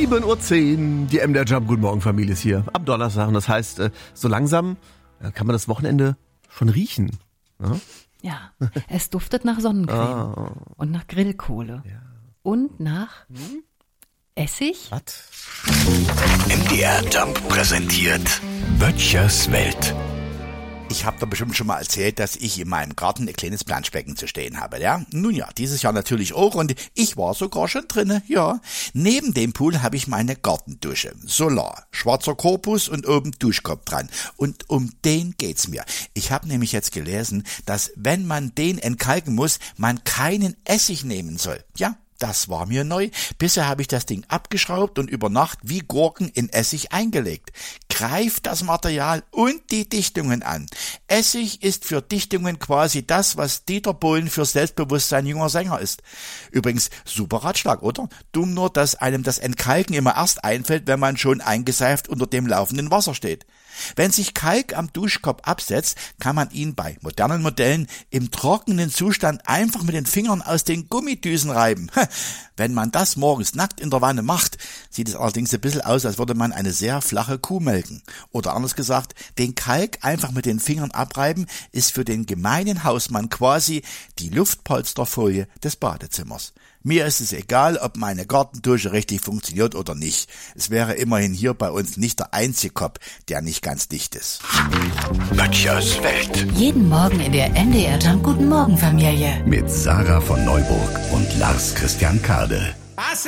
7:10 Uhr, die MDR Jump Guten Morgen Familie ist hier am Donnerstag. Und das heißt, so langsam kann man das Wochenende schon riechen. Ja, es duftet nach Sonnencreme und nach Grillkohle und nach Essig. Was? MDR Jump präsentiert Böttchers Welt. Ich habe da bestimmt schon mal erzählt, dass ich in meinem Garten ein kleines Planschbecken zu stehen habe, ja? Nun ja, dieses Jahr natürlich auch und ich war sogar schon drinne, ja. Neben dem Pool habe ich meine Gartendusche. Solar, schwarzer Korpus und oben Duschkopf dran. Und um den geht's mir. Ich habe nämlich jetzt gelesen, dass wenn man den entkalken muss, man keinen Essig nehmen soll. Ja, das war mir neu. Bisher habe ich das Ding abgeschraubt und über Nacht wie Gurken in Essig eingelegt. Greift das Material und die Dichtungen an. Essig ist für Dichtungen quasi das, was Dieter Bohlen für Selbstbewusstsein junger Sänger ist. Übrigens, super Ratschlag, oder? Dumm nur, dass einem das Entkalken immer erst einfällt, wenn man schon eingeseift unter dem laufenden Wasser steht. Wenn sich Kalk am Duschkopf absetzt, kann man ihn bei modernen Modellen im trockenen Zustand einfach mit den Fingern aus den Gummidüsen reiben. Wenn man das morgens nackt in der Wanne macht, sieht es allerdings ein bisschen aus, als würde man eine sehr flache Kuh melken. Oder anders gesagt, den Kalk einfach mit den Fingern abreiben, ist für den gemeinen Hausmann quasi die Luftpolsterfolie des Badezimmers. Mir ist es egal, ob meine Gartendusche richtig funktioniert oder nicht. Es wäre immerhin hier bei uns nicht der einzige Kopf, der nicht ganz dicht ist. Böttchers Welt. Jeden Morgen in der MDR Jump Guten Morgen Familie. Mit Sarah von Neuburg und Lars Christian Kade.